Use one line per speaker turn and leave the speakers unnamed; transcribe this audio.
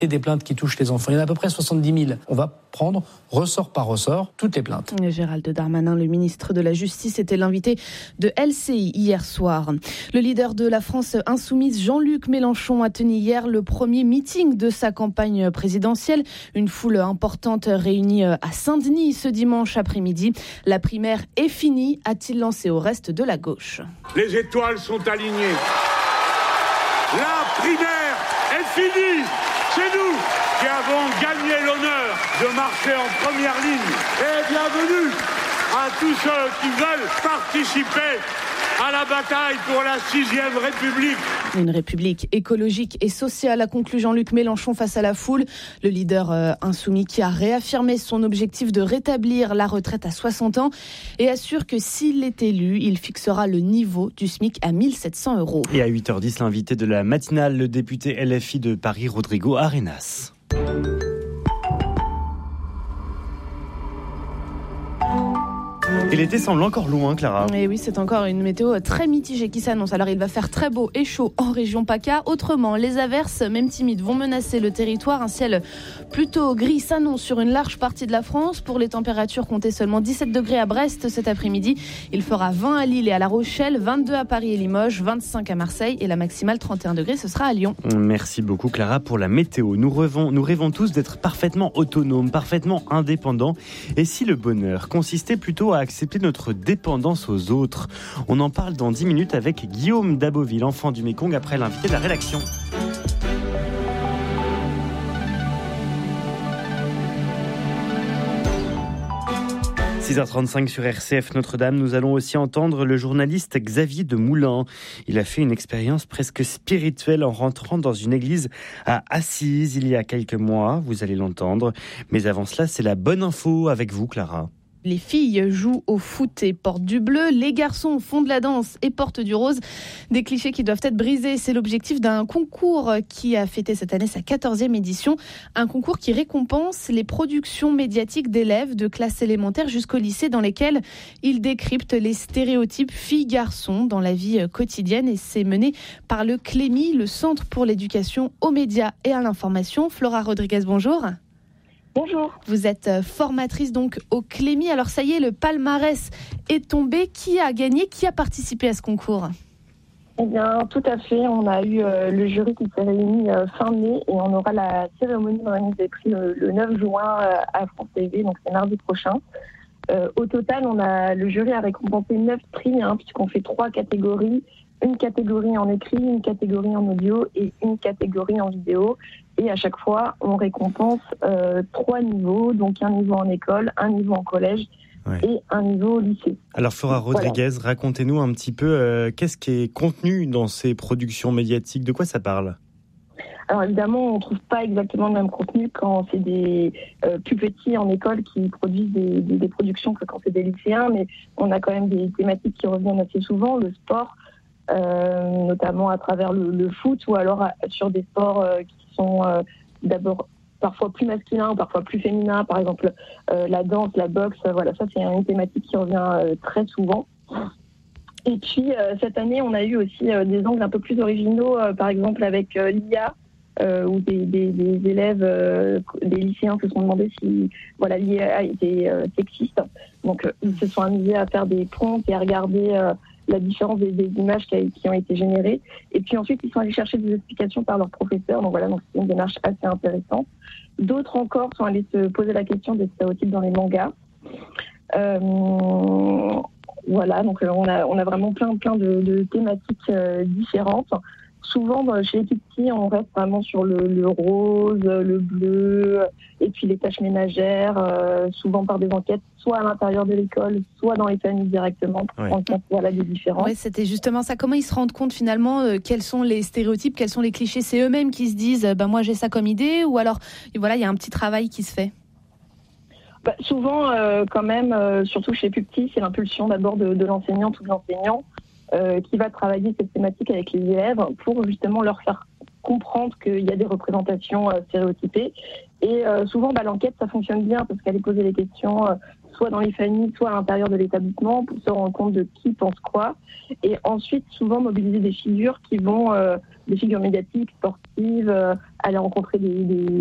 Et des plaintes qui touchent les enfants. Il y en a à peu près 70 000. On va prendre ressort par ressort toutes les plaintes.
Gérald Darmanin, le ministre de la Justice, était l'invité de LCI hier soir. Le leader de la France insoumise, Jean-Luc Mélenchon, a tenu hier le premier meeting de sa campagne présidentielle. Une foule importante réunie à Saint-Denis ce dimanche après-midi. La primaire est finie, a-t-il lancé au reste de la gauche.
Les étoiles sont alignées. La primaire est finie. C'est nous qui avons gagné l'honneur de marcher en première ligne. Et bienvenue à tous ceux qui veulent participer à la bataille pour la 6e République.
Une république écologique et sociale, a conclu Jean-Luc Mélenchon face à la foule. Le leader insoumis qui a réaffirmé son objectif de rétablir la retraite à 60 ans et assure que s'il est élu, il fixera le niveau du SMIC à 1 700 €.
Et à 8h10, l'invité de la matinale, le député LFI de Paris, Rodrigo Arenas. Et l'été semble encore loin, Clara.
Et oui, c'est encore une météo très mitigée qui s'annonce. Alors, il va faire très beau et chaud en région PACA. Autrement, les averses, même timides, vont menacer le territoire. Un ciel plutôt gris s'annonce sur une large partie de la France. Pour les températures, comptez seulement 17 degrés à Brest cet après-midi. Il fera 20 à Lille et à La Rochelle, 22 à Paris et Limoges, 25 à Marseille et la maximale 31 degrés, ce sera à Lyon.
Merci beaucoup, Clara, pour la météo. Nous rêvons tous d'être parfaitement autonomes, parfaitement indépendants. Et si le bonheur consistait plutôt à accepter notre dépendance aux autres? On en parle dans 10 minutes avec Guillaume Daboville, enfant du Mékong, après l'invité de la rédaction. « 6h35 sur RCF Notre-Dame, nous allons aussi entendre le journaliste Xavier Demoulin. Il a fait une expérience presque spirituelle en rentrant dans une église à Assise il y a quelques mois, vous allez l'entendre. Mais avant cela, c'est la bonne info avec vous, Clara.
Les filles jouent au foot et portent du bleu, les garçons font de la danse et portent du rose. Des clichés qui doivent être brisés, c'est l'objectif d'un concours qui a fêté cette année sa 14e édition. Un concours qui récompense les productions médiatiques d'élèves de classe élémentaire jusqu'au lycée dans lesquelles ils décryptent les stéréotypes filles-garçons dans la vie quotidienne. Et c'est mené par le Clémy, le Centre pour l'éducation aux médias et à l'information. Flora Rodriguez, bonjour.
Bonjour.
Vous êtes formatrice donc au Clémy. Alors ça y est, le palmarès est tombé. Qui a gagné? Qui a participé à ce concours?
Eh bien, tout à fait. On a eu le jury qui s'est réuni fin mai et on aura la cérémonie de remise des prix le 9 juin à France TV, donc c'est mardi prochain. Au total, le jury a récompensé 9 prix, puisqu'on fait 3 catégories. Une catégorie en écrit, une catégorie en audio et une catégorie en vidéo. Et à chaque fois, on récompense 3 niveaux, donc un niveau en école, un niveau en collège et un niveau au lycée.
Alors Flora Rodriguez, racontez-nous un petit peu qu'est-ce qui est contenu dans ces productions médiatiques, de quoi ça parle?
Alors évidemment, on ne trouve pas exactement le même contenu quand c'est des plus petits en école qui produisent des productions que quand c'est des lycéens, mais on a quand même des thématiques qui reviennent assez souvent, le sport, notamment à travers le foot, ou alors sur des sports qui sont d'abord parfois plus masculins, parfois plus féminins, par exemple la danse, la boxe, voilà, ça c'est une thématique qui revient très souvent. Et puis cette année, on a eu aussi des angles un peu plus originaux, par exemple avec l'IA, où des élèves, des lycéens se sont demandé si l'IA était sexiste. Donc ils se sont amusés à faire des prompts et à regarder la différence des images qui ont été générées. Et puis ensuite, ils sont allés chercher des explications par leurs professeurs. Donc voilà, donc c'est une démarche assez intéressante. D'autres encore sont allés se poser la question des stéréotypes dans les mangas. Voilà, donc on a vraiment plein de thématiques différentes. Souvent, chez les petits, on reste vraiment sur le rose, le bleu, et puis les tâches ménagères, souvent par des enquêtes, soit à l'intérieur de l'école, soit dans les familles directement, pour rendre compte des différences.
Oui, c'était justement ça. Comment ils se rendent compte finalement quels sont les stéréotypes, quels sont les clichés? C'est eux-mêmes qui se disent moi j'ai ça comme idée, ou alors il y a un petit travail qui se fait?
Souvent, quand même, surtout chez les plus petits, c'est l'impulsion d'abord de l'enseignante ou de l'enseignant qui va travailler cette thématique avec les élèves pour justement leur faire comprendre qu'il y a des représentations stéréotypées. Et souvent, l'enquête, ça fonctionne bien parce qu'elle est posée les questions soit dans les familles, soit à l'intérieur de l'établissement pour se rendre compte de qui pense quoi. Et ensuite, souvent, mobiliser des figures qui vont des figures médiatiques, sportives, aller rencontrer des